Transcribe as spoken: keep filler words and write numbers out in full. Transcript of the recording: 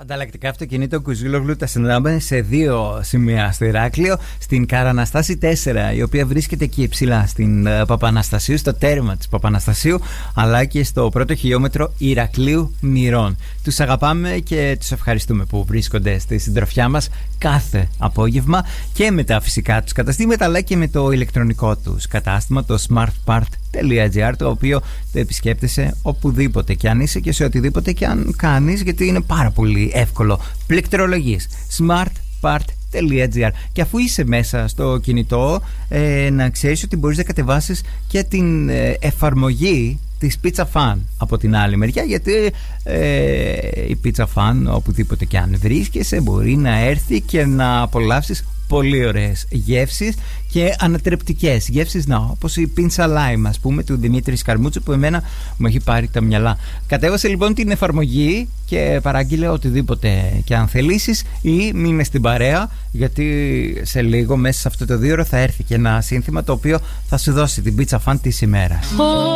Ανταλλακτικά αυτοκινήτων Κουζίλογλου τα συναντάμε σε δύο σημεία στο Ηράκλειο. Στην Καραναστάση τέσσερα, η οποία βρίσκεται εκεί ψηλά στην Παπαναστασίου, στο τέρμα της Παπαναστασίου, αλλά και στο πρώτο χιλιόμετρο Ηρακλείου Μυρών. Τους αγαπάμε και τους ευχαριστούμε που βρίσκονται στη συντροφιά μας κάθε απόγευμα και με τα φυσικά τους καταστήματα, αλλά και με το ηλεκτρονικό τους κατάστημα, το smartpart.gr, το οποίο το επισκέπτεσαι οπουδήποτε και αν είσαι και σε οτιδήποτε και αν κάνεις, γιατί είναι πάρα πολύ εύκολο. Πληκτρολογείς smartpart.gr και αφού είσαι μέσα στο κινητό, ε, να ξέρεις ότι μπορείς να κατεβάσεις και την ε, εφαρμογή της Pizza Fan από την άλλη μεριά, γιατί ε, η Pizza Fan οπουδήποτε και αν βρίσκεσαι μπορεί να έρθει και να απολαύσεις πολύ ωραίες γεύσεις και ανατρεπτικές γεύσεις, να, όπως η πίνσα λάιμ, ας πούμε, του Δημήτρη Σκαρμούτσου, που εμένα μου έχει πάρει τα μυαλά. Κατέβασε λοιπόν την εφαρμογή και παράγγειλε οτιδήποτε και αν θελήσεις, ή μείνε στην παρέα, γιατί σε λίγο μέσα σε αυτό το δύο ώρο θα έρθει και ένα σύνθημα το οποίο θα σου δώσει την Pizza Fan της ημέρας.